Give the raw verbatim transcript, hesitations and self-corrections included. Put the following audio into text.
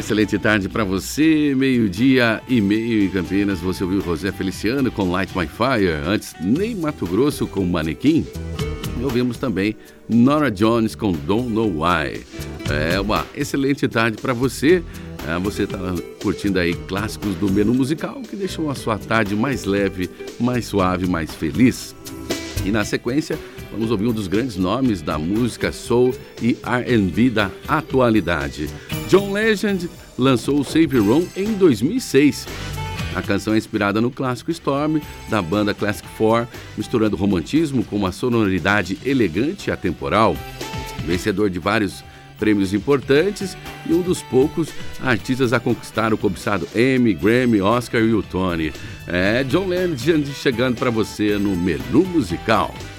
excelente tarde para você, meio-dia e meio em Campinas. Você ouviu José Feliciano com Light My Fire, antes Ney Matogrosso com Manequim. E ouvimos também Norah Jones com Don't Know Why. É uma excelente tarde para você. É, você está curtindo aí clássicos do menu musical que deixam a sua tarde mais leve, mais suave, mais feliz. E na sequência, vamos ouvir um dos grandes nomes da música soul e R and B da atualidade. John Legend lançou o Save Room em dois mil e seis. A canção é inspirada no clássico Storm, da banda Classic quatro, misturando romantismo com uma sonoridade elegante e atemporal. Vencedor de vários prêmios importantes e um dos poucos artistas a conquistar o cobiçado Emmy, Grammy, Oscar e o Tony. É John Legend chegando para você no menu musical.